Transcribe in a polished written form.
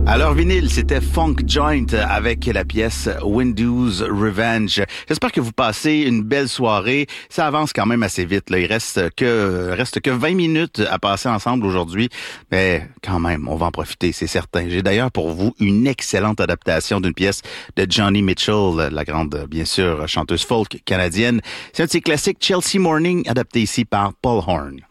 Alors vinyle, c'était Funk Joint avec la pièce Window's Revenge. J'espère que vous passez une belle soirée. Ça avance quand même assez vite, là. Il reste que 20 minutes à passer ensemble aujourd'hui. Mais quand même, on va en profiter, c'est certain. J'ai d'ailleurs pour vous une excellente adaptation d'une pièce de Joni Mitchell, la grande, bien sûr, chanteuse folk canadienne. C'est un de ses classiques, Chelsea Morning, adapté ici par Paul Horn.